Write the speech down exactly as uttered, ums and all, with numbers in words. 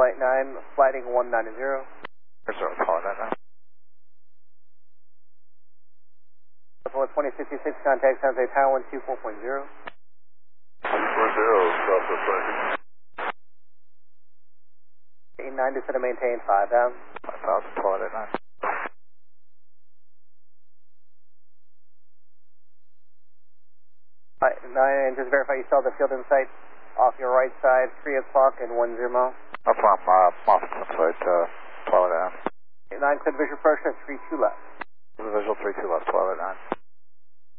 Flight nine, flighting one nine zero. Zero, pilot nine. Apollo twenty sixty-six, contact San Jose Tower one two four point zero. two four zero, Southwest traffic. eight nine, descend to maintain five down. five thousand, pilot nine. Flight nine, just verify you saw the field in sight off your right side, three o'clock and one zero mile. No problem, uh, off to the side, uh, pilot nine. eight nine, clear visual approach at three two left. Visual three two left, pilot nine.